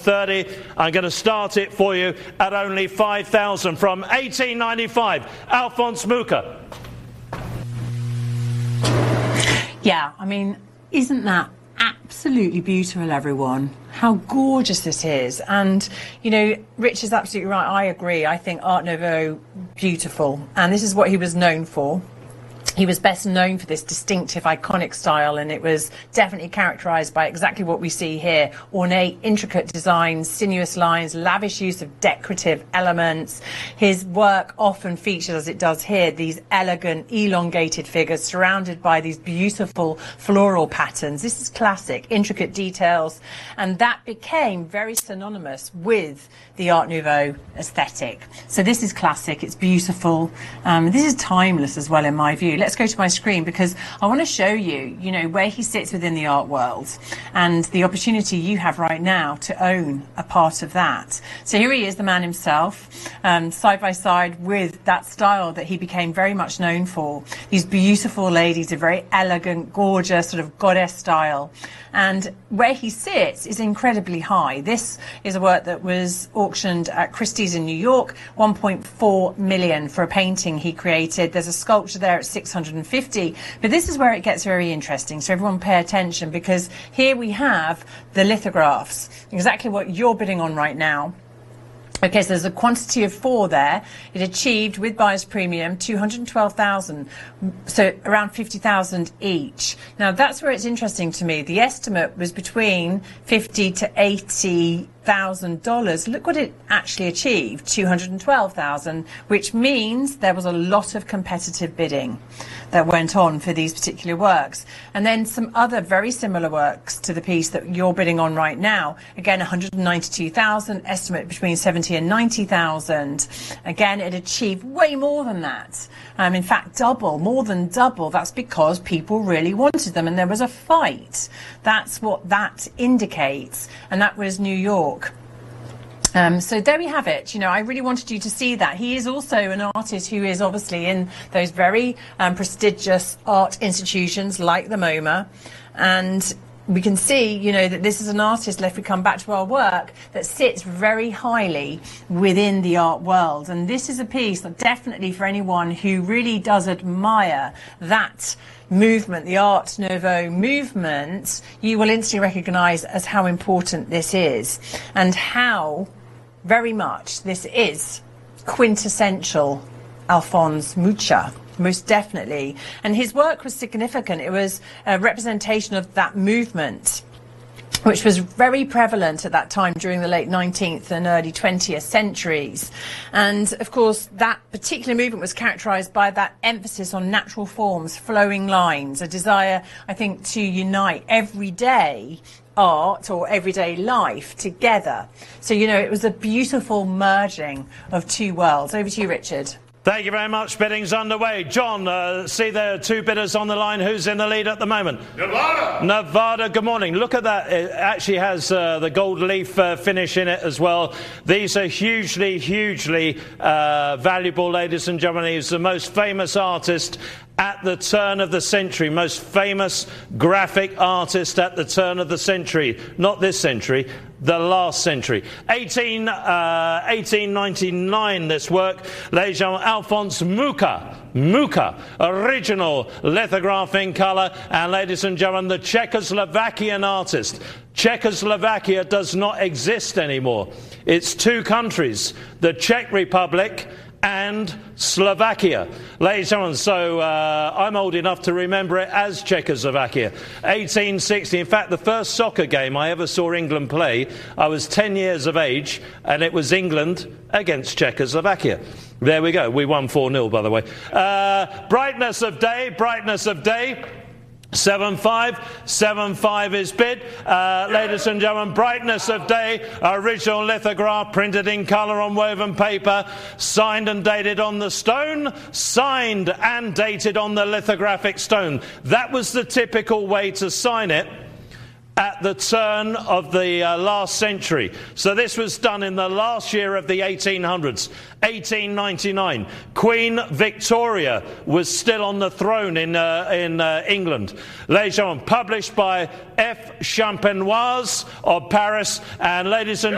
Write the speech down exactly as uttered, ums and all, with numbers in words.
thirty. I'm going to start it for you at only five thousand from eighteen ninety-five. Alphonse Mucha. Yeah, I mean, isn't that absolutely beautiful, everyone? How gorgeous this is. And, you know, Rich is absolutely right. I agree. I think Art Nouveau, beautiful. And this is what he was known for. He was best known for this distinctive, iconic style, and it was definitely characterised by exactly what we see here. Ornate, intricate designs, sinuous lines, lavish use of decorative elements. His work often features, as it does here, these elegant, elongated figures surrounded by these beautiful floral patterns. This is classic, intricate details, and that became very synonymous with the Art Nouveau aesthetic. So this is classic, it's beautiful. Um, this is timeless as well, in my view. Let's go to my screen because I want to show you, you know, where he sits within the art world and the opportunity you have right now to own a part of that. So here he is, the man himself, um, side by side with that style that he became very much known for. These beautiful ladies, a very elegant, gorgeous sort of goddess style. And where he sits is incredibly high. This is a work that was auctioned at Christie's in New York, one point four million for a painting he created. There's a sculpture there at six hundred fifty. But this is where it gets very interesting. So everyone pay attention, because here we have the lithographs, exactly what you're bidding on right now. Okay, so there's a quantity of four there. It achieved, with buyer's premium, two hundred twelve thousand, so around fifty thousand each. Now, that's where it's interesting to me. The estimate was between fifty to eighty thousand dollars. Look what it actually achieved, two hundred twelve thousand, which means there was a lot of competitive bidding that went on for these particular works. And then some other very similar works to the piece that you're bidding on right now. Again, one hundred ninety-two thousand, estimate between seventy and ninety thousand. Again, it achieved way more than that. Um, in fact, double, more than double. That's because people really wanted them and there was a fight. That's what that indicates. And that was New York. Um, so there we have it. You know, I really wanted you to see that. He is also an artist who is obviously in those very um, prestigious art institutions like the MoMA. And we can see, you know, that this is an artist, if we come back to our work, that sits very highly within the art world. And this is a piece that definitely, for anyone who really does admire that movement, the Art Nouveau movement, you will instantly recognise as how important this is and how very much this is quintessential Alphonse Mucha. Most definitely. And his work was significant. It was a representation of that movement, which was very prevalent at that time during the late nineteenth and early twentieth centuries. And of course, that particular movement was characterized by that emphasis on natural forms, flowing lines, a desire, I think, to unite everyday art or everyday life together. So, you know, it was a beautiful merging of two worlds. Over to you, Richard. Thank you very much. Bidding's underway. John, uh, see there are two bidders on the line. Who's in the lead at the moment? Nevada. Nevada, good morning. Look at that. It actually has uh, the gold leaf uh, finish in it as well. These are hugely, hugely uh, valuable, ladies and gentlemen. He's the most famous artist at the turn of the century, most famous graphic artist at the turn of the century. Not this century, the last century. eighteen ninety-nine, this work. Ladies and gentlemen, Alphonse Mucha. Mucha, original lithograph in colour. And ladies and gentlemen, the Czechoslovakian artist. Czechoslovakia does not exist anymore. It's two countries, the Czech Republic and Slovakia. Ladies and gentlemen, so uh, I'm old enough to remember it as Czechoslovakia. eighteen sixty, in fact, the first soccer game I ever saw England play, I was ten years of age, and it was England against Czechoslovakia. There we go. We won four nil, by the way. Uh, brightness of day, brightness of day. seven five, seven five is bid. Uh, ladies and gentlemen, brightness of day, original lithograph printed in colour on woven paper, signed and dated on the stone, signed and dated on the lithographic stone. That was the typical way to sign it at the turn of the uh, last century. So this was done in the last year of the eighteen hundreds, eighteen ninety-nine. Queen Victoria was still on the throne in, uh, in uh, England. Ladies and gentlemen, published by F. Champenoise of Paris. And ladies and